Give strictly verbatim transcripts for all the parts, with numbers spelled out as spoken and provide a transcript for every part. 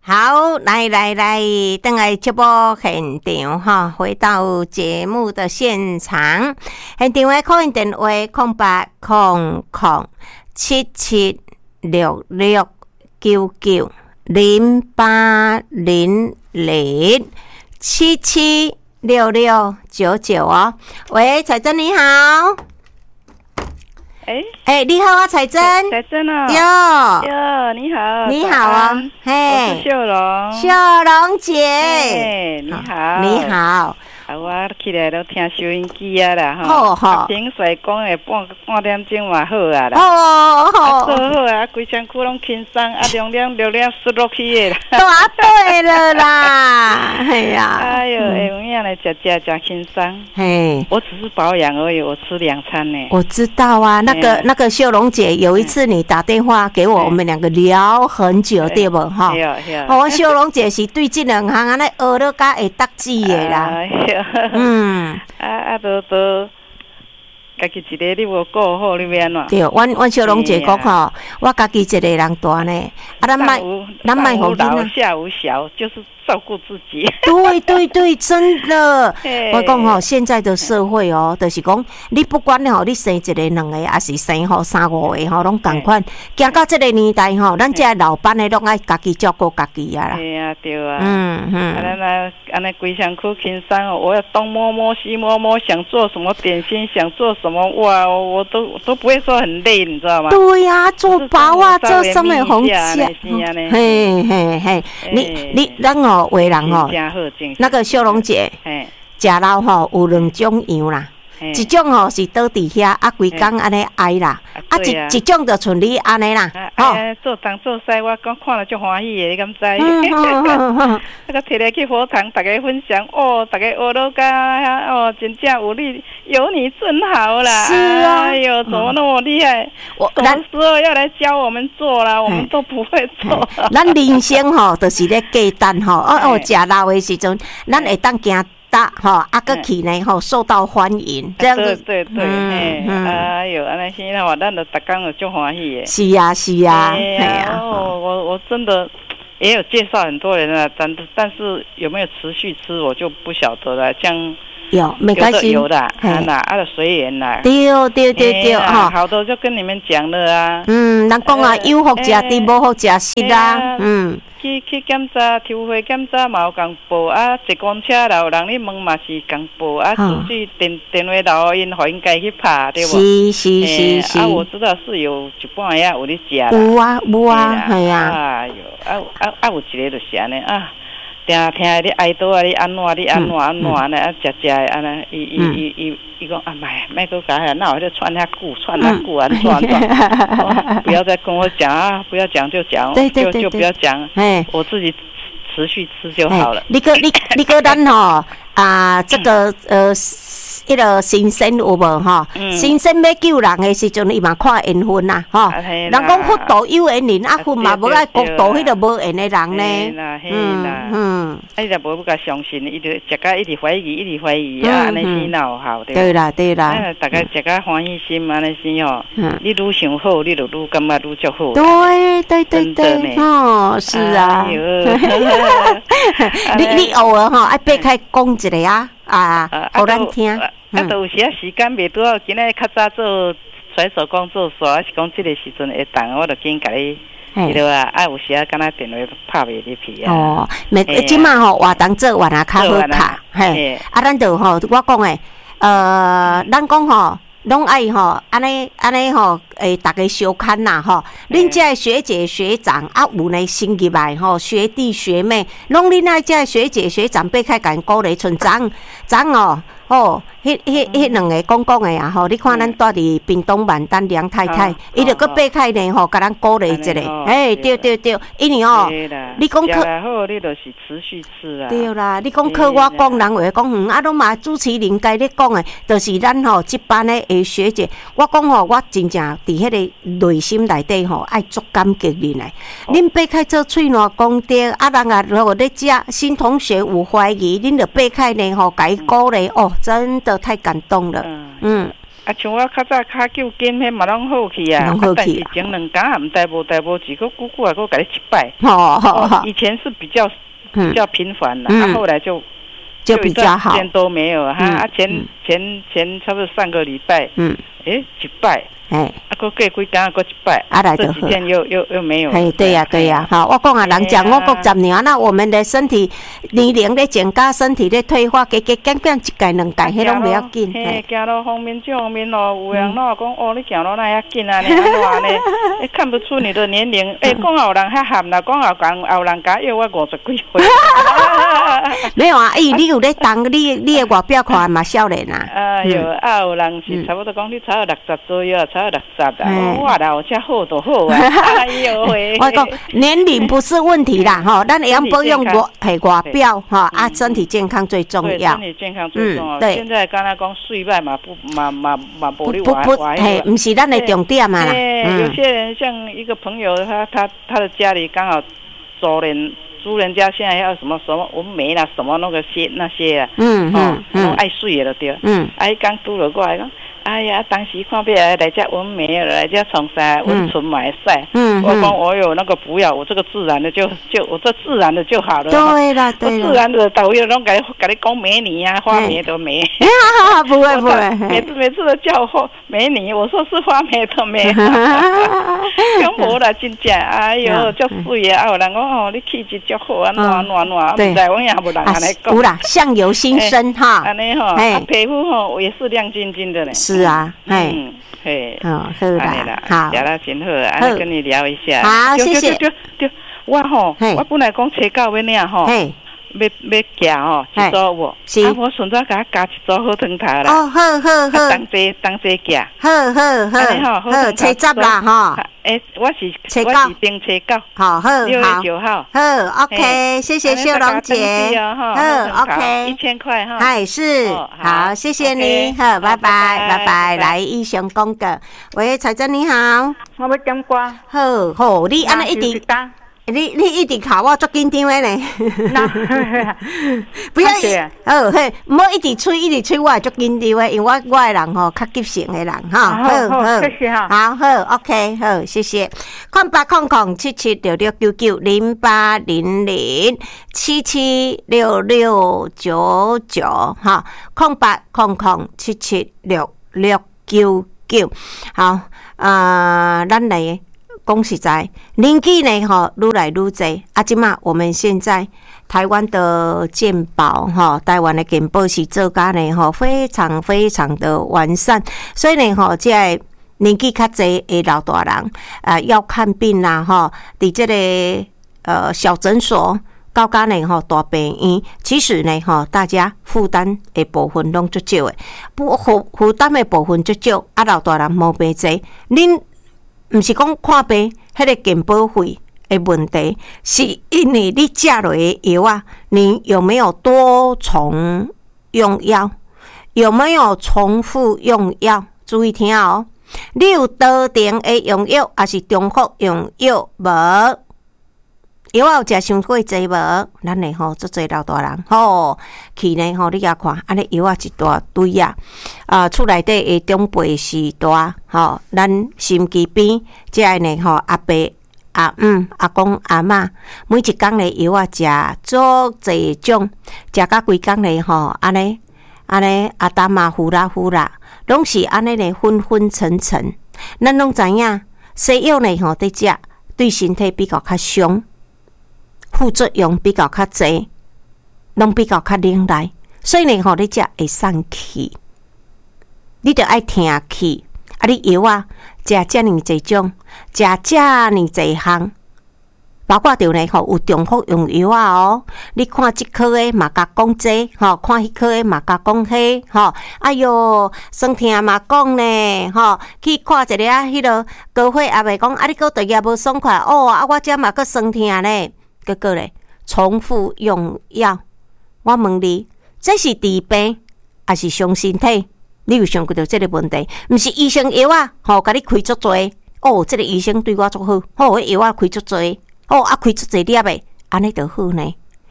好，来来来，等来直播现场哈，回到节目的现场。现场的 call in 电话空八空空七七六六九九零八零零七七六六九九哦。喂，彩珍你好。 哎哎、欸，你好啊，彩珍。 彩珍哦。 哟哟，你好。 你好啊，嘿。 我是秀荣。 秀荣姐。 哎，你好。 你好。 啊，我起来都听收音机啊啦， 吼。好好。 平时讲的半半点钟嘛好啊啦。 哦好。做好啊，规身躯拢轻松，啊，凉凉凉凉湿落去的啦。 答对了啦，哎呀。 哎呦，下午夜来吃吃真轻松。 嘿。 我只是保养而已，我吃两餐呢。 我知道啊，那个那个秀荣姐有一次你打电话给我，我们两个聊很久，对不哈？ 对对。 我秀荣姐是对这两行安尼学了甲会得志的啦。嗯， 啊啊，都都，家己一个你无顾好，你要安怎？ 对，阮阮小龙姐讲吼，我家己一个人大呢，啊，咱卖咱卖互囡仔， 下无小，就是照顾自己。 对对对，真的。我讲吼，现在的社会哦，就是讲你不管吼，你生一个两个，还是生吼三五个吼，拢共款。行到这个年代吼，咱这老板的拢爱家己照顾家己啊啦。 对啊，对啊。 嗯嗯。 啊，咱来安尼规身躯轻松哦，我要东摸摸西摸摸，想做什么点心，想做什么哇，我都我都不会说很累，你知道吗？ 对呀、啊，做包啊，做什么红酱？嘿嘿嘿，你你咱哦。为人吼，那个秀荣姐，食老吼有两种样啦，一种吼是倒伫遐啊，规工安尼挨啦，啊一一种就像你安尼啦， 吼做东做西，我讲看了足欢喜的，你敢知？那个摕来去佛堂，大家分享哦，大家学到噶哦，真正有你有你真好啦！ 是啊， 哎呦，怎么那么厉害？我什么时候要来教我们做啦？我们都不会做。 咱人生吼，就是咧价单吼，哦哦，食老的时阵，咱会当行。大哈阿个去呢哈受到欢迎，这样子对对对，嗯嗯，哎呦，安尼现在话，咱就逐工就足欢喜的。 是呀是呀， 哎呀，哦，我我真的也有介绍很多人啊，但但是有没有持续吃，我就不晓得了。像有没关系， 有的啊啦，啊的随缘啦。 对对对对哈，好多就跟你们讲了啊。 嗯，人讲啊，有福食的，无福食失啦，嗯。 去去检查，抽血检查嘛有共报啊，坐公车啦有人咧问嘛是共报啊，出去电电话留因，互因家去拍对无？ 是是是是。 啊，我知道是有一半呀有咧食啦。 有啊有啊，系啊。 哎哟，啊啊啊有一个就是安尼啊，听听你哀悼啊，你安怎你安怎安怎安尼啊，食食的安尼，伊伊伊伊伊讲啊，买买个干啥？那我就穿他裤，穿他裤安怎安怎？不要再跟我讲啊，不要讲就讲，就就不要讲，我自己持续吃就好了。 你个你你个咱吼啊，这个呃。迄个新生有无吼？新生要救人的时阵，伊嘛看缘分啦，吼。人讲福度有缘人，啊福嘛无爱国度迄个无缘的人呢。 嗯嗯。啊，你若无不甲相信，伊就食甲一直怀疑，一直怀疑啊，安尼洗脑好对。 对啦对啦。 大家食甲欢喜心安尼是吼。你愈想好，你就愈感觉愈足好。 对对对对，哦是啊。你你偶尔吼爱掰开讲一个啊啊，互咱听。 啊，都有时啊时间袂拄好，今仔较早做甩手工做煞，是讲即个时阵会动，我就紧甲你，迄落啊，啊有时啊，敢若电话拍袂入去啊。 哦，每即马吼活动做完啊较好卡，嘿，啊，咱就吼，我讲诶，呃，咱讲吼。拢爱吼，安尼安尼吼，诶，大家相看呐吼。恁遮学姐学长啊，有呢新入来吼，学弟学妹，拢恁那遮学姐学长爬开甲因鼓励，像昨昨哦，哦，迄迄迄两个讲讲的啊吼，你看咱住伫屏东万丹梁太太，伊就搁爬开呢吼，甲咱鼓励一下，哎，对对对，因为哦，你讲靠好，你就是持续吃啊。 对啦，你讲靠我讲人话讲，嗯，啊，拢嘛主持人家咧讲的，就是咱吼即班的。学姐，我讲吼，我真正伫迄个内心内底吼，爱足感激恁诶。恁爬开做喙烂功德，啊人啊，如果咧食新同学有怀疑，恁就爬开呢吼，甲伊鼓励哦，真的太感动了。嗯。 啊，像我较早骹球筋，迄嘛拢好去啊， 拢好去啊。 但是前两工也毋知无代无志，佫久久啊，佫甲你一摆。 好好好。 以前是比较比较频繁的，啊，后来就就比较好， 时间都没有哈。啊，前前前差不多上个礼拜，嗯，诶，一摆。哎，啊，过过几天啊，过一摆，啊，来这几天又又又没有。 哎，对呀、啊，对呀、啊，好，我讲啊，人讲我国十年，那我们的身体年龄咧增加，身体咧退化，加加减减一届两届，迄拢不要紧。 嘿，行路方面这方面咯，有人咯讲哦，你行路那要紧啊，你安怎呢？哎，看不出你的年龄。哎，讲有人较含啦，讲有讲有人甲约我五十几岁。 没有啊，咦，你有咧当你你的外表看嘛少年啊？ 哎呦，啊，有人是差不多讲你才有六十左右，才有六十啊，我老遮好都好啊。哎呦喂！ 我讲年龄不是问题啦，哈，咱要不用外系外表哈啊，身体健康最重要。 身体健康最重要。对，现在刚才讲睡歹嘛不嘛嘛嘛无你不不嘿，不是咱的重点嘛。 对，有些人像一个朋友，他他他的家里刚好租人租人家，现在要什么什么纹眉啦，什么那个些那些啊，嗯嗯嗯，爱水的对，嗯，哎刚拄了过来讲。哎呀，当时看别来来遮纹眉，来遮从啥纹唇嘛会使。嗯，我讲我有那个不要，我这个自然的就就我这自然的就好了。 对啦，对啦。 自然的导游拢甲你甲你讲美女啊，花眉的眉。 不会不会， 每次每次都叫我美女，我说是花眉的眉。讲无啦，真正，哎哟，足水啊！啊，有人讲哦，你气质足好啊，暖暖暖，唔知我也无人安尼讲。 有啦，相由心生哈。 安尼吼，啊，皮肤吼也是亮晶晶的嘞。 是啊，哎， 嘿， 好，好啦，好， 聊到真好，啊，跟你聊一下。 好，谢谢。 就就我吼，我本来讲车到要领吼，要要行吼，一组无， 是， 啊，我顺便甲加一组好汤头啦。 哦，好好好， 当这当这行。 好好好，好，车十啦哈。 诶，我是车九， 我是订车九， 好好六月九号， 好 OK， 谢谢秀龙姐， 好 OK， 一千块哈， 哎是，好，谢谢你，好，拜拜拜拜，来义雄公哥，喂，彩珍你好， 我要点歌， 好好，你安尼一直。你你一直考我足紧张的呢，不要哦嘿，唔好一直吹一直吹，我也足紧张的，因为我我的人吼较急性的人哈， 好好谢谢哈， 好好 OK 好谢谢，空八空空七七六六九九零八零零七七六六九九哈，空八空空七七六六九九，好啊，咱来。讲实在，年纪呢吼愈来愈侪，啊，即马我们现在台湾的健保哈，台湾的健保是做甲呢吼非常非常的完善，所以呢吼，即个年纪较侪的老大人啊，要看病啦吼，伫即个呃小诊所。到甲呢吼大病院，其实呢吼大家负担的部分拢足少的，不负负担的部分足少，啊老大人毛病侪，恁。毋是讲看病，迄个健保费的问题，是因为你食落的药啊，你有没有多重用药？有没有重复用药？注意听哦，你有多定的用药，还是重复用药无？药啊有食伤过济无？咱呢吼，足侪老大人吼，去呢吼，你甲看，安尼药啊一大堆啊，啊厝内底的长辈是大，吼，咱心肌边，即个呢吼，阿伯、阿姆、阿公、阿嬷，每一工的药啊食足侪种，食甲规工呢吼，安尼安尼阿达嘛呼啦呼啦，拢是安尼呢昏昏沉沉。咱拢知影，西药呢吼，伫食对身体比较较伤。副作用比较较侪，拢比较较冷来，所以呢，吼，你食会送气，你着爱听气。啊，你药啊，食遮尔侪种，食遮尔侪项，包括着呢，吼，有重复用药啊哦。你看即科的嘛，甲讲这，吼，看迄科的嘛，甲讲迄，吼。哎哟，酸痛嘛讲呢，吼，去看一个啊，迄个高血压的讲，啊，你个对也无爽快，哦，啊，我遮嘛个酸痛呢。个个咧，重复用药，我问你，这是治病还是伤身体？你有想过到这个问题？毋是医生药啊，吼，甲你开足多，哦，这个医生对我足好，吼，迄药啊开足多，哦，啊开足多粒的，安尼就好呢。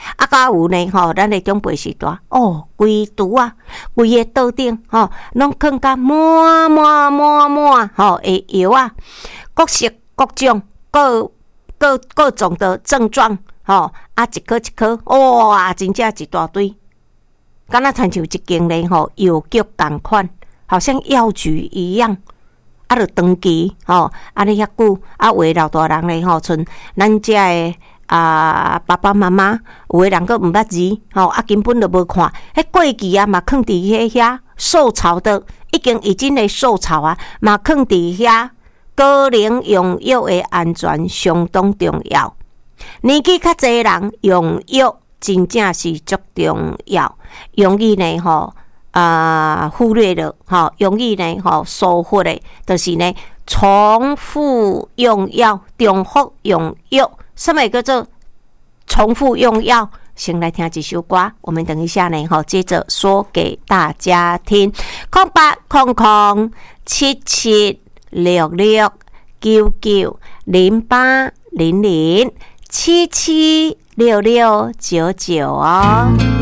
啊，甲有呢吼，咱的长辈时代哦，规厨啊，规个桌顶吼，拢放甲满满满满吼的药啊，各式各种各各各种的症状吼，啊，一颗一颗，哇，真正一大堆，敢若亲像一间咧吼药局同款，好像药局一样。啊，著长期吼，安尼遐久，啊，有诶老大人咧吼，像咱遮诶啊爸爸妈妈，有诶人佫毋捌字吼，啊根本就无看，迄过期啊嘛，放伫迄遐受潮的，已经已经咧受潮啊，嘛放伫遐，个人用药诶安全相当重要。年纪较济人用药真正是足重要，容易呢吼。啊，忽略了，哈，容易呢，哈，疏忽的，就是呢，重复用药，重复用药，什么叫做重复用药？先来听一首歌，我们等一下呢，哈，接着说给大家听。空八空空七七六六九九零八零零七七六六九九哦。